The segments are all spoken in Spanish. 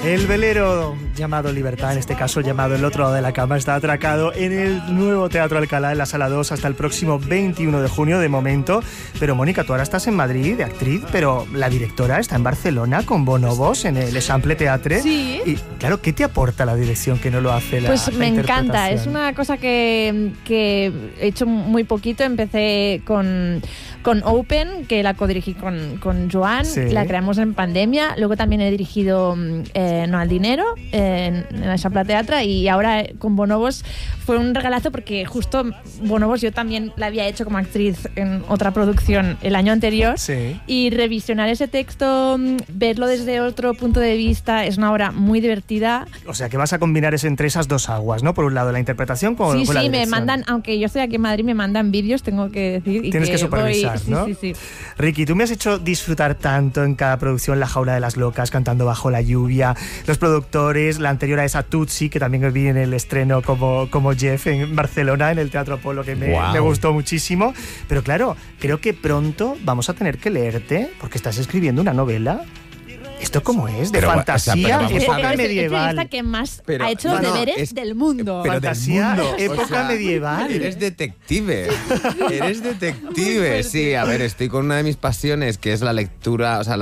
El velero llamado Libertad, en este caso llamado El otro lado de la cama, está atracado en el nuevo Teatro Alcalá, en la Sala 2, hasta el próximo 21 de junio de momento. Pero Mónica, tú ahora estás en Madrid de actriz, pero la directora está en Barcelona con Bonobos en el Eixample Teatre. Sí. Y claro, ¿qué te aporta la dirección que no lo hace la Pues me encanta, es interpretación? una cosa que he hecho muy poquito. Empecé con Open, que la codirigí con Joan, Sí. la creamos en pandemia. Luego también he dirigido No al Dinero en la Eixample Teatre, y ahora con Bonobos fue un regalazo porque justo Bonobos yo también la había hecho como actriz en otra producción el año anterior. Sí. Y revisionar ese texto, verlo desde otro punto de vista, es una obra muy divertida. O sea, que vas a combinar eso entre esas dos aguas, ¿no? Por un lado la interpretación con Sí, con la sí, me dirección. mandan, aunque yo estoy aquí en Madrid, me mandan vídeos, tengo que decir. Y Tienes que supervisar, voy, ¿no? Sí. Ricky, tú me has hecho disfrutar tanto en cada producción, La jaula de las locas, Cantando bajo la lluvia, los productores, la anterior a esa Tutsi, que también vi en el estreno como Jeff en Barcelona, en el Teatro Apolo, que me gustó muchísimo. Pero claro, creo que pronto vamos a tener que leerte, porque estás escribiendo una novela. ¿Esto cómo es? ¿De Pero, fantasía? o sea, pero vamos a ¿Época ver. Es el medieval? periodista que más Pero, ha hecho no, los no, deberes es- del mundo. Pero del Fantasía, mundo, época medieval. Eres detective. Eres detective. Sí, a ver, estoy con una de mis pasiones, que es la lectura, o sea,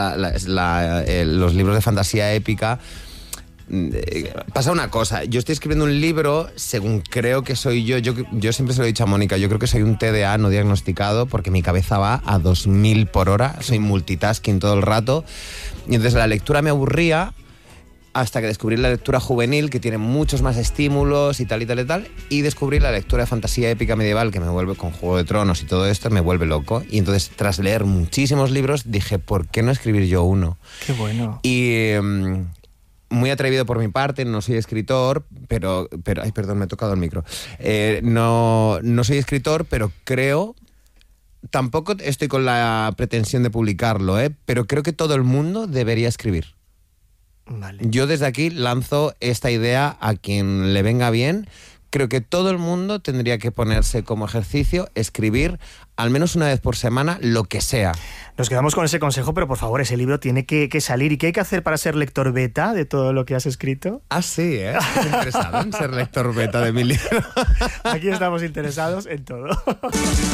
los libros de fantasía épica. Pasa una cosa, yo estoy escribiendo un libro según creo que soy yo siempre se lo he dicho a Mónica, yo creo que soy un TDA no diagnosticado porque mi cabeza va a 2000 por hora, soy multitasking todo el rato, y entonces la lectura me aburría hasta que descubrí la lectura juvenil, que tiene muchos más estímulos y tal, y descubrí la lectura de fantasía épica medieval, que me vuelve, con Juego de Tronos y todo esto, me vuelve loco. Y entonces, tras leer muchísimos libros, dije, ¿por qué no escribir yo uno? Qué bueno. Y muy atrevido por mi parte, no soy escritor, pero ay, perdón, me he tocado el micro. No soy escritor, pero creo... Tampoco estoy con la pretensión de publicarlo, pero creo que todo el mundo debería escribir. Vale. Yo desde aquí lanzo esta idea a quien le venga bien. Creo que todo el mundo tendría que ponerse como ejercicio escribir al menos una vez por semana lo que sea. Nos quedamos con ese consejo, pero por favor, ese libro tiene que salir. ¿Y qué hay que hacer para ser lector beta de todo lo que has escrito? Ah, sí, ¿Estás interesado en ser lector beta de mi libro? Aquí estamos interesados en todo.